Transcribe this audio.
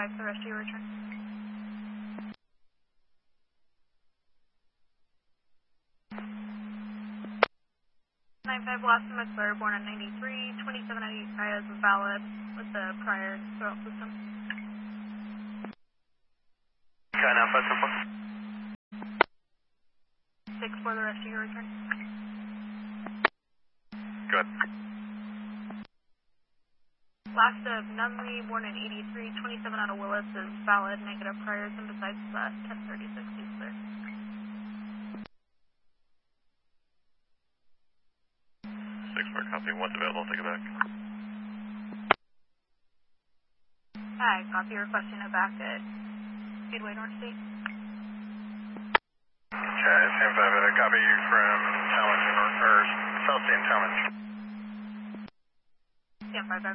5 for the rest of your return. 95 last McClure, born on 93, 2795 is valid with the prior throughout system. Okay, now 5 6 for the rest of your return. Good. Last of Nunley, born in 83, 27 out of Willis is valid, negative priors, and besides that, 1036 is clear. 6 copy, 1's available, take it back. Hi, copy requesting it back at Speedway North State. Okay, same 5, copy you from Talmadge, or South State and Talmadge. Yeah, 5